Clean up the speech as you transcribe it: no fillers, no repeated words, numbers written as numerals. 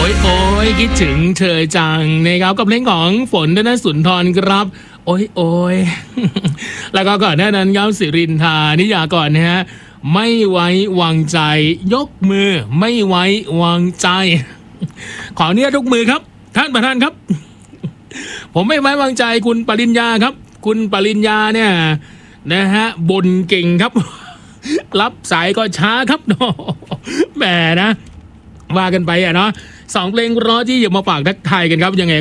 ยคิดถึงเธอจังนะครับกับเพลงของฝนธนสุนทรครับโอ้ย แล้วก็ก่อนหน้านั้นครับสิรินทานิยากรนะฮะไม่ไว้วางใจยกมือไม่ไว้วางใจ ขอเนี่ยทุกมือครับท่านประธานครับ ผมไม่ไว้วางใจคุณปริญญาครับคุณปริญญาเนี่ยนะฮะบ่นเก่งครับ รับสายก็ช้าครับ แหมนะว่ากันไปเนาะ2 เพลงร้อที่หยิบมาฝากทักทายกันครับยังไง